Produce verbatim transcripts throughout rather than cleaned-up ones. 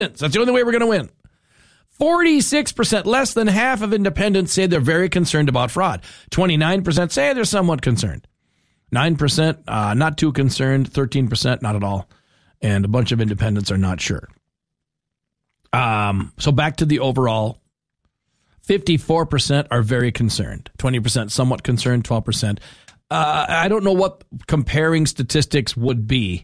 That's the only way we're going to win. forty-six percent, less than half of independents say they're very concerned about fraud. twenty-nine percent say they're somewhat concerned. nine percent uh, not too concerned. thirteen percent not at all. And a bunch of independents are not sure. Um, so back to the overall. fifty-four percent are very concerned. twenty percent somewhat concerned. twelve percent. Uh, I don't know what comparing statistics would be.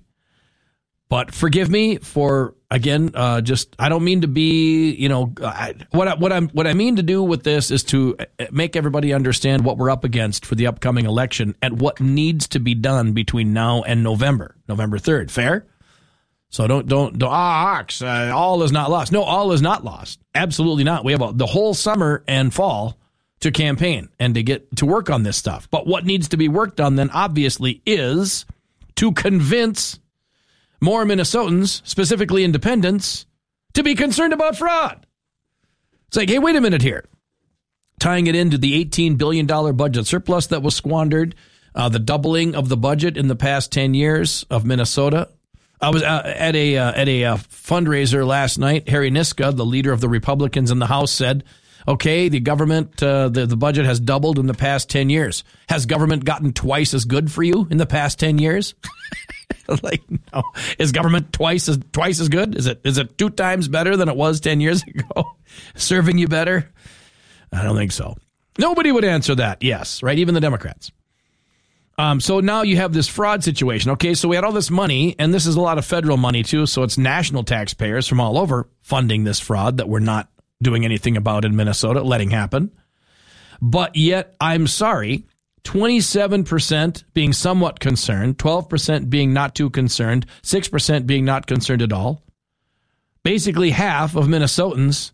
But forgive me for, again, uh, just, I don't mean to be, you know, I, what I, what I'm, what I mean to do with this is to make everybody understand what we're up against for the upcoming election and what needs to be done between now and November, November third. Fair? So don't, don't, don't ah, Ox, uh, all is not lost. No, all is not lost. Absolutely not. We have a, the whole summer and fall to campaign and to get to work on this stuff. But what needs to be worked on then, obviously, is to convince more Minnesotans, specifically independents, to be concerned about fraud. It's like, hey, wait a minute here. Tying it into the eighteen billion dollars budget surplus that was squandered, uh, the doubling of the budget in the past ten years of Minnesota. I was uh, at a uh, at a uh, fundraiser last night. Harry Niska, the leader of the Republicans in the House, said, okay, the government, uh, the, the budget has doubled in the past ten years. Has government gotten twice as good for you in the past ten years? Like, no. Is government twice as twice as good? Is it is it two times better than it was ten years ago? Serving you better? I don't think so. Nobody would answer that. Yes, right? Even the Democrats. Um, so now you have this fraud situation. Okay, so we had all this money, and this is a lot of federal money too, so it's national taxpayers from all over funding this fraud that we're not doing anything about in Minnesota, letting happen. But yet, I'm sorry, twenty-seven percent being somewhat concerned, twelve percent being not too concerned, six percent being not concerned at all. Basically half of Minnesotans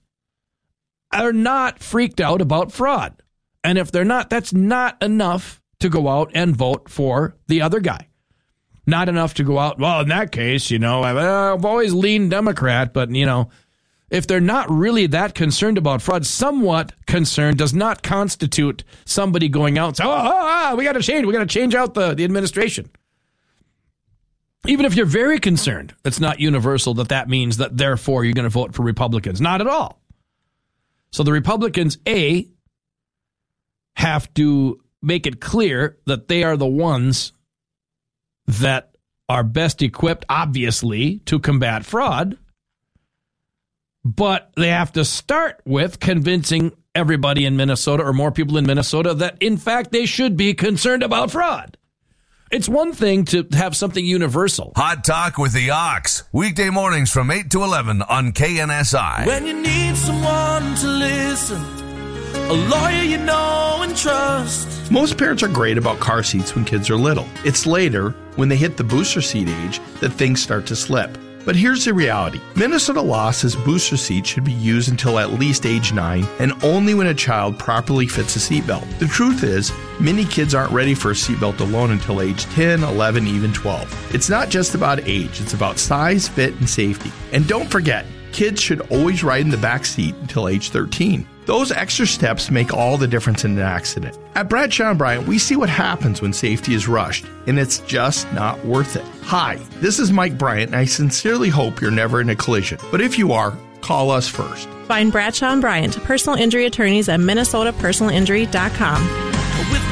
are not freaked out about fraud. And if they're not, that's not enough to go out and vote for the other guy. Not enough to go out, well, in that case, you know, I've, I've always leaned Democrat, but, you know, if they're not really that concerned about fraud, somewhat concerned does not constitute somebody going out and saying, oh, oh, oh we got to change. We got to change out the, the administration. Even if you're very concerned, it's not universal that that means that, therefore, you're going to vote for Republicans. Not at all. So the Republicans, A, have to make it clear that they are the ones that are best equipped, obviously, to combat fraud. But they have to start with convincing everybody in Minnesota or more people in Minnesota that, in fact, they should be concerned about fraud. It's one thing to have something universal. Hot Talk with the Ox. Weekday mornings from eight to eleven on K N S I. When you need someone to listen, a lawyer you know and trust. Most parents are great about car seats when kids are little. It's later, when they hit the booster seat age, that things start to slip. But here's the reality. Minnesota law says booster seats should be used until at least age nine and only when a child properly fits a seatbelt. The truth is, many kids aren't ready for a seatbelt alone until age ten, eleven, even twelve. It's not just about age, it's about size, fit, and safety. And don't forget, kids should always ride in the back seat until age thirteen. Those extra steps make all the difference in an accident. At Bradshaw and Bryant, we see what happens when safety is rushed, and it's just not worth it. Hi, this is Mike Bryant, and I sincerely hope you're never in a collision. But if you are, call us first. Find Bradshaw and Bryant, personal injury attorneys at minnesota personal injury dot com. With